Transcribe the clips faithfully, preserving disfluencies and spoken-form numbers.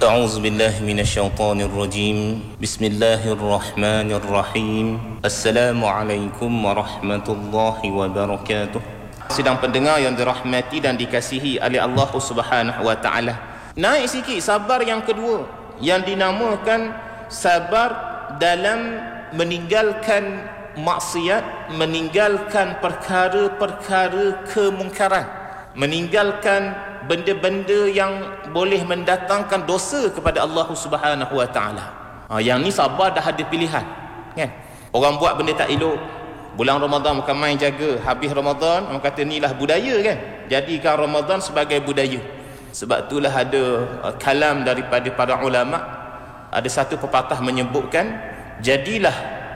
أعوذ بالله من الشيطان الرجيم بسم الله الرحمن الرحيم السلام عليكم ورحمة الله وبركاته. Sedang pendengar yang dirahmati dan dikasihi oleh Allah Subhanahu wa taala. Naik sikit sabar yang kedua yang dinamakan sabar dalam meninggalkan maksiat, meninggalkan perkara-perkara kemungkaran, meninggalkan benda-benda yang boleh mendatangkan dosa kepada Allah Subhanahu wa taala. Ha, yang ni sabar dah ada pilihan, kan? Orang buat benda tak elok, bulan Ramadan bukan main jaga, habis Ramadan orang kata inilah budaya, kan? Jadikan Ramadan sebagai budaya. Sebab itulah ada uh, kalam daripada para ulama, ada satu pepatah menyebutkan, jadilah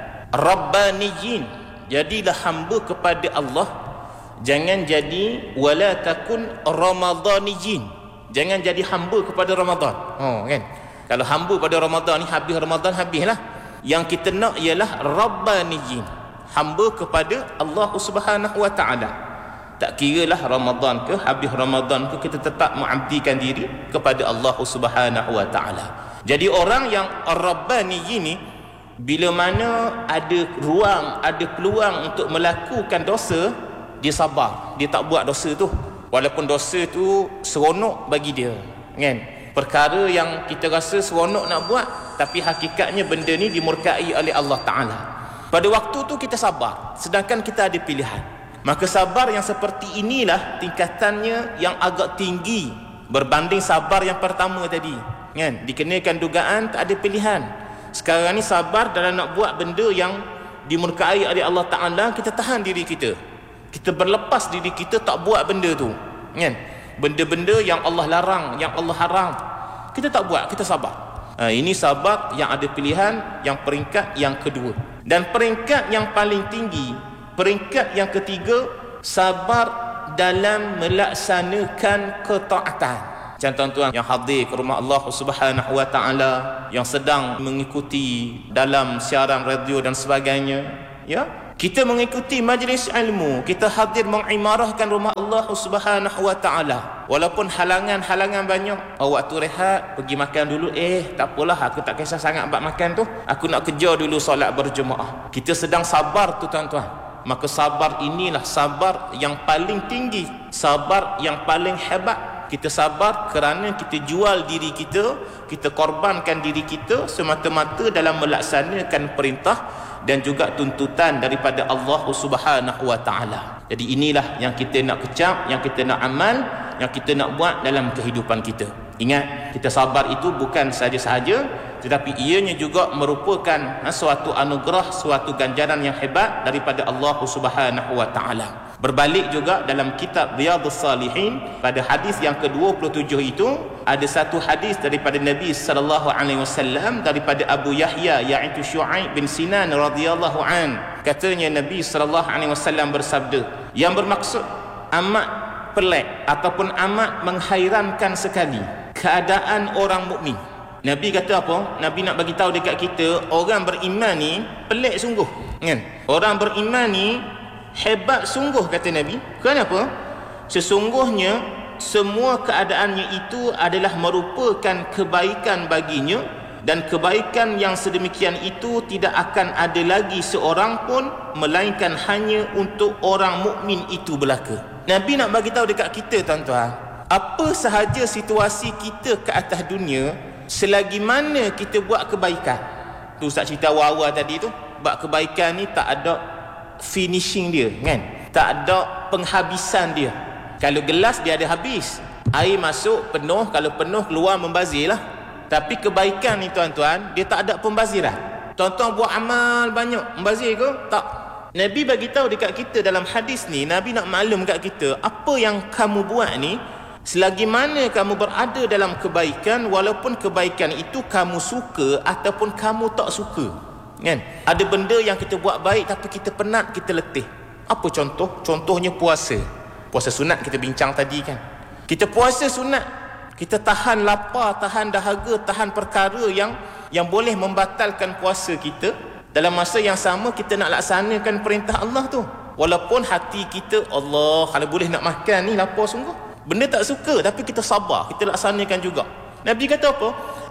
rabbaniyin, jadilah hamba kepada Allah, jangan jadi wala takun ramadaniyin, jangan jadi hamba kepada Ramadan. Oh, kan? Kalau hamba pada Ramadan ni, habis Ramadan habislah. Yang kita nak ialah rabbaniyin, hamba kepada Allah Subhanahu wa taala. Tak kiralah Ramadan ke, habis Ramadan ke, kita tetap mengabdikan diri kepada Allah Subhanahu wa taala. Jadi orang yang rabbaniyin ni, bila mana ada ruang, ada peluang untuk melakukan dosa, dia sabar, dia tak buat dosa tu, walaupun dosa tu seronok bagi dia, kan? Perkara yang kita rasa seronok nak buat, tapi hakikatnya benda ni dimurkai oleh Allah Ta'ala. Pada waktu tu kita sabar, sedangkan kita ada pilihan. Maka sabar yang seperti inilah tingkatannya yang agak tinggi berbanding sabar yang pertama tadi, kan? Dikenakan dugaan tak ada pilihan. Sekarang ni sabar dalam nak buat benda yang dimurkai oleh Allah Ta'ala, kita tahan diri kita, kita berlepas diri kita, tak buat benda tu, kan? Benda-benda yang Allah larang, yang Allah haram, kita tak buat, kita sabar. Ha, ini sabar yang ada pilihan, yang peringkat yang kedua. Dan peringkat yang paling tinggi, peringkat yang ketiga, sabar dalam melaksanakan ketaatan. Macam tuan-tuan yang hadir ke rumah Allah Subhanahu wa taala, yang sedang mengikuti dalam siaran radio dan sebagainya, ya, kita mengikuti majlis ilmu, kita hadir mengimarahkan rumah Allah Subhanahu wa taala. Walaupun halangan-halangan banyak, oh, waktu rehat pergi makan dulu, eh tak apalah, aku tak kisah sangat bab makan tu, aku nak kejar dulu solat berjemaah. Kita sedang sabar tu, tuan-tuan. Maka sabar inilah sabar yang paling tinggi, sabar yang paling hebat. Kita sabar kerana kita jual diri kita, kita korbankan diri kita semata-mata dalam melaksanakan perintah dan juga tuntutan daripada Allah Subhanahu wa taala. Jadi inilah yang kita nak kecap, yang kita nak amal, yang kita nak buat dalam kehidupan kita. Ingat, kita sabar itu bukan sahaja-sahaja, tetapi ianya juga merupakan ha, suatu anugerah, suatu ganjaran yang hebat daripada Allah Subhanahu wa taala. Berbalik juga dalam kitab Riyadhus Salihin, pada hadis yang ke dua puluh tujuh itu ada satu hadis daripada Nabi sallallahu alaihi wasallam daripada Abu Yahya, iaitu Syu'aib bin Sinan radhiyallahu an. Katanya Nabi sallallahu alaihi wasallam bersabda, yang bermaksud amat pelik ataupun amat menghairankan sekali keadaan orang mukmin. Nabi kata apa? Nabi nak bagi tahu dekat kita, orang beriman ni pelik sungguh, kan? Orang beriman ni hebat sungguh, kata Nabi. Kenapa? Sesungguhnya semua keadaannya itu adalah merupakan kebaikan baginya, dan kebaikan yang sedemikian itu tidak akan ada lagi seorang pun melainkan hanya untuk orang mukmin itu belaka. Nabi nak bagi tahu dekat kita, tuan-tuan, apa sahaja situasi kita ke atas dunia, selagi mana kita buat kebaikan. Tu Ustaz cerita awal-awal tadi tu, buat kebaikan ni tak ada finishing dia, kan? Tak ada penghabisan dia. Kalau gelas dia ada habis, air masuk penuh, kalau penuh keluar membazir lah. Tapi kebaikan ni, tuan-tuan, dia tak ada pembaziran. Tuan-tuan buat amal banyak, membazir ke? Tak. Nabi bagi tahu dekat kita dalam hadis ni, Nabi nak maklum kat kita, apa yang kamu buat ni, selagi mana kamu berada dalam kebaikan, walaupun kebaikan itu kamu suka ataupun kamu tak suka, kan? Ada benda yang kita buat baik tapi kita penat, kita letih. Apa contoh? Contohnya puasa. Puasa sunat kita bincang tadi, kan? Kita puasa sunat, kita tahan lapar, tahan dahaga, tahan perkara yang yang boleh membatalkan puasa kita. Dalam masa yang sama kita nak laksanakan perintah Allah tu, walaupun hati kita, Allah, kalau boleh nak makan ni, lapar sungguh. Benda tak suka tapi kita sabar, kita laksanakan juga. Nabi kata apa?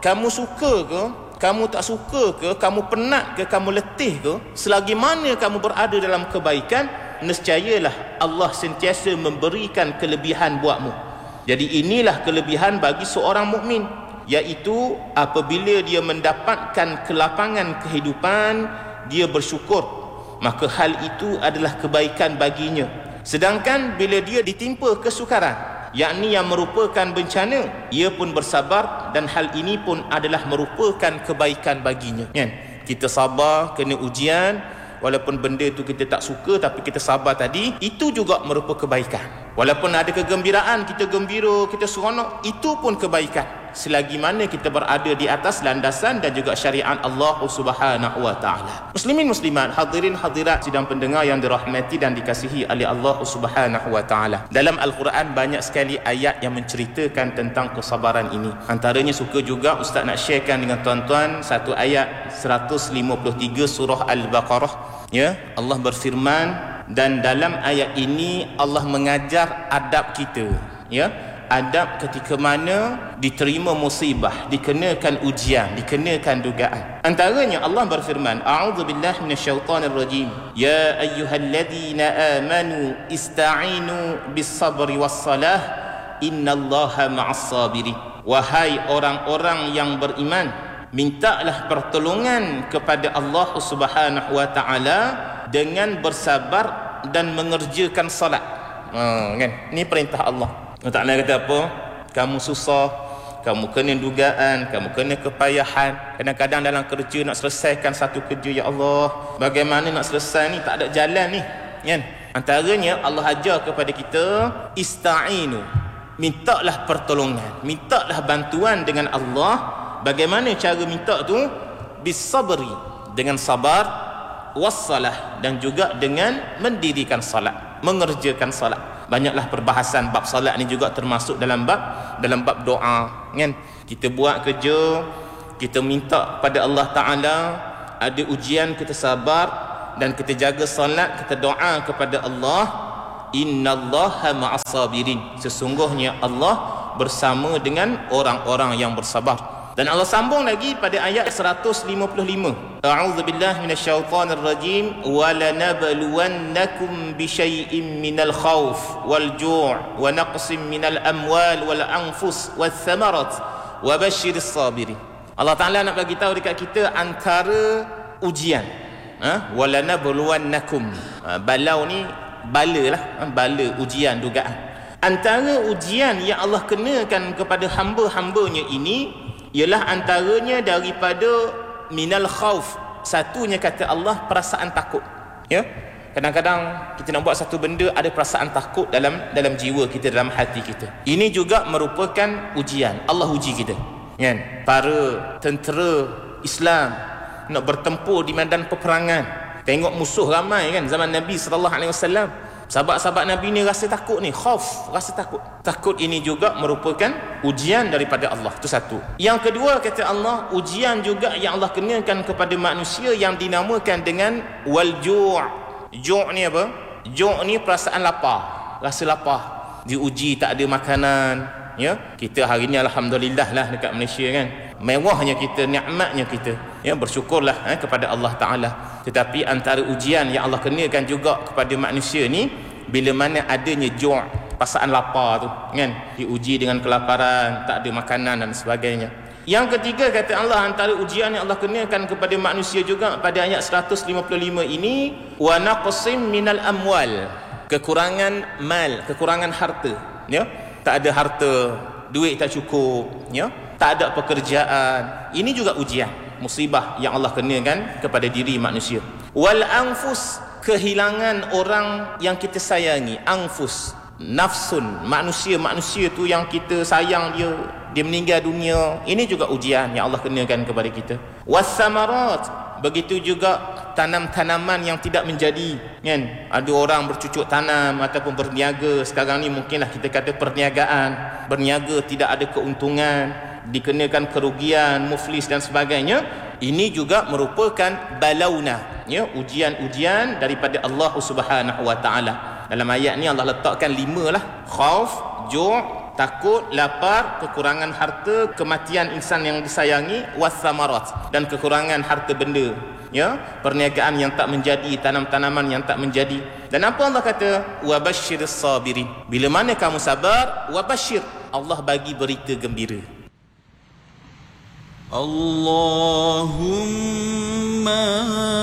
kamu suka ke, kamu tak suka ke, kamu penat ke, kamu letih ke, selagi mana kamu berada dalam kebaikan, nescayalah Allah sentiasa memberikan kelebihan buatmu. Jadi inilah kelebihan bagi seorang mukmin, iaitu apabila dia mendapatkan kelapangan kehidupan, dia bersyukur, maka hal itu adalah kebaikan baginya. Sedangkan bila dia ditimpa kesukaran, yakni yang merupakan bencana, ia pun bersabar, dan hal ini pun adalah merupakan kebaikan baginya, kan? Kita sabar kena ujian, walaupun benda itu kita tak suka, tapi kita sabar tadi, itu juga merupakan kebaikan. Walaupun ada kegembiraan, kita gembira, kita seronok, itu pun kebaikan, selagi mana kita berada di atas landasan dan juga syariat Allah Subhanahu wa taala. Muslimin muslimat, hadirin hadirat sidang pendengar yang dirahmati dan dikasihi oleh Allah Subhanahu wa taala. Dalam Al-Quran banyak sekali ayat yang menceritakan tentang kesabaran ini. Antaranya suka juga ustaz nak sharekan dengan tuan-tuan satu ayat seratus lima puluh tiga surah Al-Baqarah. Ya, Allah berfirman, dan dalam ayat ini Allah mengajar adab kita, ya, adab ketika mana diterima musibah, dikenakan ujian, dikenakan dugaan. Antaranya Allah berfirman, a'udzubillahi minasyaitonirrajim, ya ayyuhalladzina amanu ista'inu bis-sabri was-salah innallaha ma'as-sabirin. Wahai orang-orang yang beriman, mintalah pertolongan kepada Allah Subhanahu wa taala dengan bersabar dan mengerjakan salat. Ha, kan? Ini perintah Allah. Allah Ta'ala kata apa? Kamu susah, kamu kena dugaan, kamu kena kepayahan. Kadang-kadang dalam kerja nak selesaikan satu kerja, ya Allah, bagaimana nak selesai ni, tak ada jalan ni, kan? Antaranya Allah ajar kepada kita, ista'inu, mintalah pertolongan, mintalah bantuan dengan Allah. Bagaimana cara minta tu? Bis-sabri, dengan sabar, wassalah, dan juga dengan mendirikan salat, mengerjakan salat. Banyaklah perbahasan bab salat ni juga termasuk dalam bab dalam bab doa, kan? Kita buat kerja, kita minta pada Allah Ta'ala, ada ujian kita sabar, dan kita jaga salat, kita doa kepada Allah, innallaha ma'as-sabirin, sesungguhnya Allah bersama dengan orang-orang yang bersabar. Dan Allah sambung lagi pada ayat seratus lima puluh lima. A'udzubillahi minasyaitonirrajim, wa lanabluwannakum bisyai'in minal khauf wal ju' wa naqsin minal amwal wal anfus wath thamarat wa basyiris sabirin. Allah Taala nak bagi tahu dekat kita antara ujian. Ha? Wa lanabluwannakum. Ha, balau ni bala lah, ha? Bala, ujian, dugaan. Antara ujian yang Allah kenakan kepada hamba-hambanya ini ialah antaranya daripada minal khauf. Satunya kata Allah, perasaan takut. Ya, kadang-kadang kita nak buat satu benda, ada perasaan takut dalam dalam jiwa kita, dalam hati kita. Ini juga merupakan ujian. Allah uji kita, kan? Para tentera Islam nak bertempur di medan peperangan, tengok musuh ramai, kan? Zaman Nabi sallallahu alaihi wasallam, sahabat-sahabat Nabi ni rasa takut ni, khauf, rasa takut. Takut ini juga merupakan ujian daripada Allah. Itu satu. Yang kedua, kata Allah, ujian juga yang Allah kenakan kepada manusia yang dinamakan dengan wal ju'. Ju' ni apa? Ju' ni perasaan lapar, rasa lapar. Diuji tak ada makanan, ya. Kita hari ni alhamdulillah lah dekat Malaysia, kan? Mewahnya kita, nikmatnya kita, ya, bersyukurlah eh, kepada Allah Ta'ala. Tetapi antara ujian yang Allah kenakan juga kepada manusia ni, bila mana adanya ju', perasaan lapar tu, kan? Diuji dengan kelaparan, tak ada makanan dan sebagainya. Yang ketiga, kata Allah, antara ujian yang Allah kenakan kepada manusia juga pada ayat seratus lima puluh lima ini, wa naqsim minal amwal, kekurangan mal, kekurangan harta, ya. Tak ada harta, duit tak cukup, ya. Tak ada pekerjaan. Ini juga ujian, musibah yang Allah kenakan kepada diri manusia. Wal anfus, kehilangan orang yang kita sayangi. Anfus, nafsun, manusia-manusia tu yang kita sayang dia, dia meninggal dunia. Ini juga ujian yang Allah kenakan kepada kita. Wassamarat, begitu juga tanam-tanaman yang tidak menjadi, kan? Ada orang bercucuk tanam ataupun berniaga. Sekarang ni mungkinlah kita kata perniagaan, berniaga tidak ada keuntungan, dikenakan kerugian, muflis dan sebagainya. Ini juga merupakan balauna, ya, ujian-ujian daripada Allah Subhanahu wa taala. Dalam ayat ni Allah letakkan lima lah: khauf, ju', takut, lapar, kekurangan harta, kematian insan yang disayangi, wassamarat, dan kekurangan harta benda, ya, perniagaan yang tak menjadi, tanam-tanaman yang tak menjadi. Dan apa Allah kata? Wabasyiris sabirin. Bila mana kamu sabar, wabasyir, Allah bagi berita gembira. Allahumma